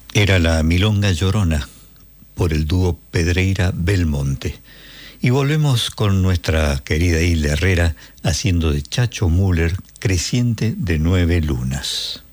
Era la Milonga Llorona por el dúo Pedreira Belmonte. Y volvemos con nuestra querida Hilda Herrera haciendo de Chacho Müller Creciente de 9 lunas.